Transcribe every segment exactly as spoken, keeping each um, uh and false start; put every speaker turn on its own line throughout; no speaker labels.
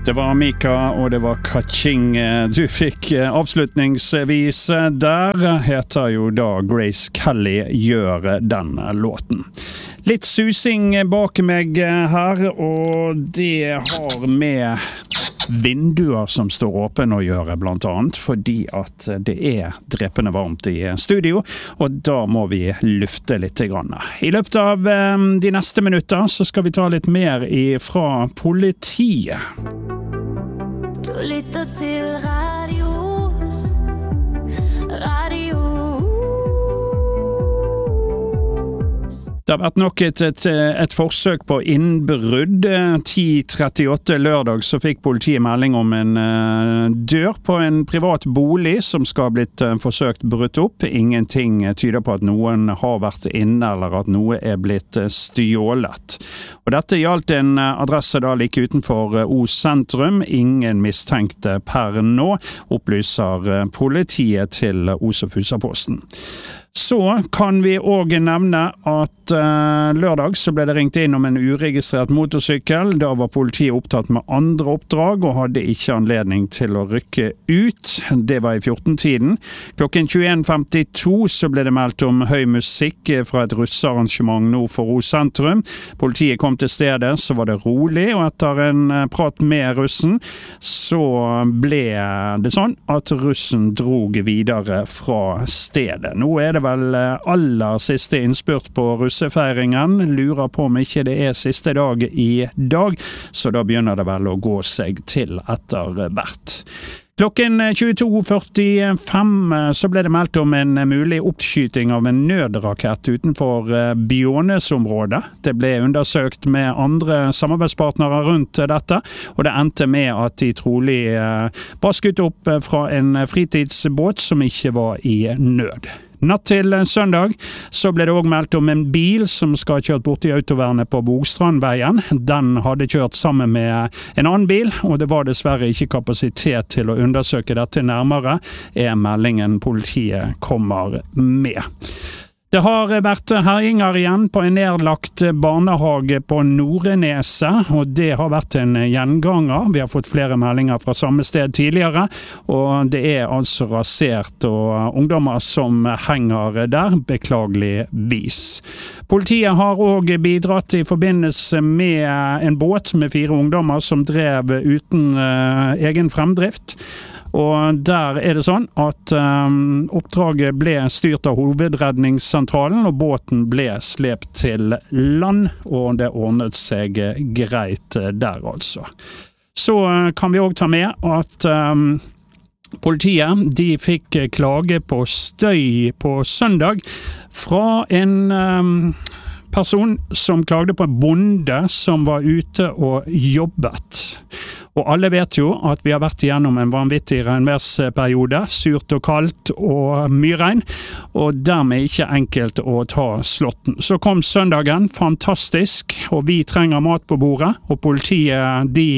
Det var Mika, og det var Kaching du fikk avslutningsvis. Der heter jo da Grace Kelly gjør den låten. Litt susing bak meg her, og det har med vinduer som står åpne å gjøre, blant annet, fordi at det er drepende varmt i studio, og da må vi lufte litt grann. I løpet av de neste minutter så skal vi ta litt mer fra politiet.
Du lytter til Radios Radio.
Det har vært nok et, et, et forsøk på innbrudd. ti trettiåtte lørdag så fikk politiet melding om en uh, dør på en privat bolig som skal ha blitt uh, forsøkt brutt opp. Ingenting tyder på at noen har vært inne eller at noe er blitt uh, stjålet. Og dette gjaldt en uh, adresse da like utenfor uh, Os sentrum. Ingen mistenkte per nå, opplyser uh, politiet til uh, Os og Fusaposten. Så kan vi også nevne at uh, lørdag så ble det ringt inn om en uregistrert motorsykkel. Da var politiet opptatt med andre oppdrag og hadde ikke anledning til å rykke ut. Det var i fjorten-tiden. Klokken tjueen femtito så ble det meldt om høy musikk fra et russearrangement nord for Os sentrum. Politiet kom til stedet, så var det rolig, og etter en prat med russen så ble det sånn at russen drog videre fra stedet. Nå er det vel aller siste innspurt på russefeiringen. Lurer på om ikke det er siste dag i dag, så da begynner det vel å gå seg til etter hvert. Klokken tjueto førtifem så ble det meldt om en mulig oppskyting av en nødrakett utenfor Bjånes-området. Det ble undersøkt med andre samarbeidspartnere rundt dette, og det endte med at de trolig var skutt opp fra en fritidsbåt som ikke var i nød. Natt til søndag så ble det også meldt om en bil som skal ha kjørt bort i autovernet på Bogstrandveien. Den hadde kjørt sammen med en annen bil, og det var dessverre ikke kapasitet til å undersøke dette nærmere, er meldingen politiet kommer med. Det har vært herjinger igjen på en nedlagt barnehage på Nordneset, og det har vært en gjenganger. Vi har fått flere meldinger fra samme sted tidligere, og det er altså rasert og ungdommer som henger der, beklageligvis. Politiet har også bidratt i forbindelse med en båt med fire ungdommer som drev uten uh, egen fremdrift. Og der er det sånn at um, oppdraget ble styrt av hovedredningssentralen, og båten ble slept til land, og det ordnet seg greit der altså. Så uh, kan vi også ta med at um, politiet de fikk klage på støy på søndag fra en um, person som klagde på en bonde som var ute og jobbet. Og alle vet jo at vi har vært igjennom en vanvittig regnværsperiode, surt og kaldt og mye regn, og dermed ikke enkelt å ta slåtten. Så kom søndagen, fantastisk, og vi trenger mat på bordet, og politiet de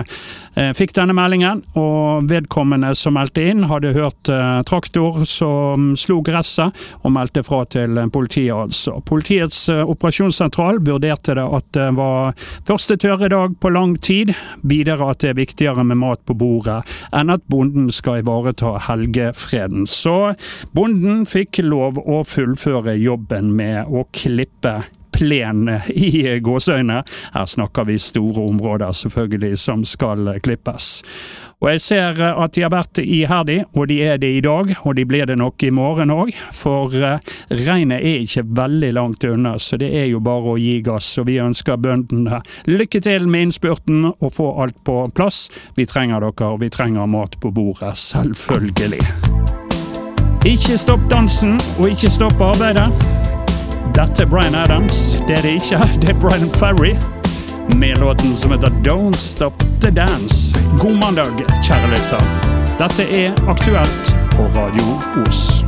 eh, fikk denne meldingen, og vedkommende som meldte inn hadde hørt eh, traktor som slo gresset, og meldte fra til politiet altså. Politiets eh, operasjonssentral vurderte det at det var første tørre dag på lang tid, videre at det er viktigere med mat på bordet enn at bonden skal ivareta helgefreden. Så bonden fikk lov å fullføre jobben med å klippe plen i gåsøyne. Her snakker vi store områder selvfølgelig som skal klippes. Og jeg ser at de har vært iherdig, og de er det i dag, og de blir det nok i morgen også, for regnet er ikke veldig langt unna, så det er jo bare å gi gass, og vi ønsker bøndene lykke til med innspurten og få alt på plass. Vi trenger dere, og vi trenger mat på bordet, selvfølgelig. Ikke stopp dansen, og ikke stopp arbeidet. Dette er Bryan Adams, det er det ikke, det er Bryan Ferry, med låten som heter Don't Stop the Dance. God mandag, kjære lytter. Dette er Aktuelt på Radio Os.